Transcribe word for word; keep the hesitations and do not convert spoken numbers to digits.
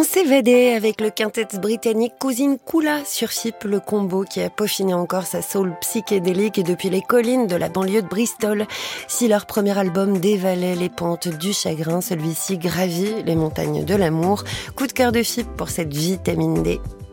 s'évadait avec le quintet britannique Cousine Kula sur F I P, le combo qui a peaufiné encore sa soul psychédélique depuis les collines de la banlieue de Bristol. Si leur premier album dévalait les pentes du chagrin, celui-ci gravit les montagnes de l'amour. Coup de cœur de F I P pour cette vitamine D.